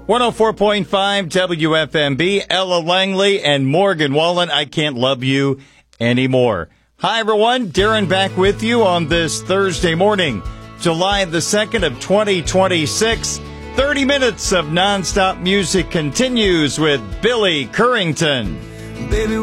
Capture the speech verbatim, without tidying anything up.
one oh four point five W F M B, Ella Langley and Morgan Wallen, I Can't Love You Anymore. Hi, everyone. Darren back with you on this Thursday morning, July the second of twenty twenty-six. thirty minutes of nonstop music continues with Billy Currington. Baby,